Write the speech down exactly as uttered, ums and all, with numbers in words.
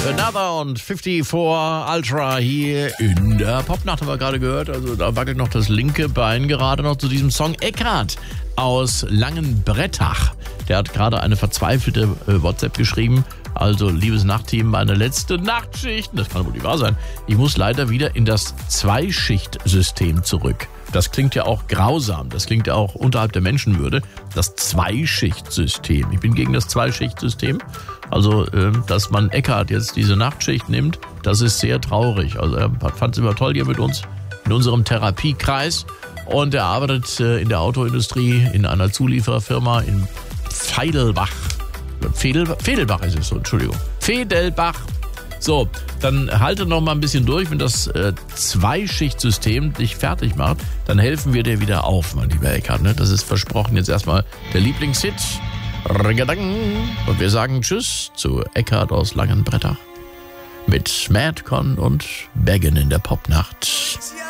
Another und fünfundfünfzig Ultra hier in der Popnacht haben wir gerade gehört. Also da wackelt noch das linke Bein gerade noch zu diesem Song. Eckhard aus Langenbrettach, der hat gerade eine verzweifelte äh, WhatsApp geschrieben. Also, liebes Nachtteam, meine letzte Nachtschicht. Das kann wohl nicht wahr sein. Ich muss leider wieder in das Zweischichtsystem zurück. Das klingt ja auch grausam. Das klingt ja auch unterhalb der Menschenwürde. Das Zweischichtsystem. Ich bin gegen das Zweischichtsystem. Also, äh, dass man Eckhard jetzt diese Nachtschicht nimmt, das ist sehr traurig. Also, er fand es immer toll hier mit uns in unserem Therapiekreis. Und er arbeitet äh, in der Autoindustrie in einer Zuliefererfirma in Feidelbach. Fedel, Fedelbach ist es so, Entschuldigung. Fedelbach. So, dann halte noch mal ein bisschen durch. Wenn das äh, Zweischichtsystem dich fertig macht, dann helfen wir dir wieder auf, mein lieber Eckhard. Ne? Das ist versprochen. Jetzt erstmal der Lieblingshit. Und wir sagen Tschüss zu Eckhard aus Langenbrettach mit Madcon und Beggin in der Popnacht.